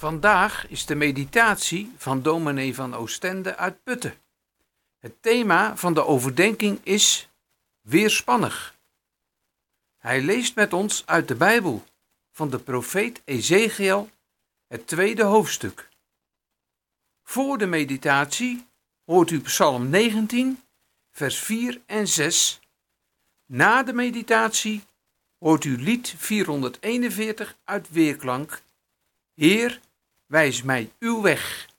Vandaag is de meditatie van dominee van Oostende uit Putten. Het thema van de overdenking is weerspannig. Hij leest met ons uit de Bijbel van de profeet Ezechiel, het 2e hoofdstuk. Voor de meditatie hoort u Psalm 19, vers 4 en 6. Na de meditatie hoort u lied 441 uit Weerklank. Heer, wijs mij uw weg.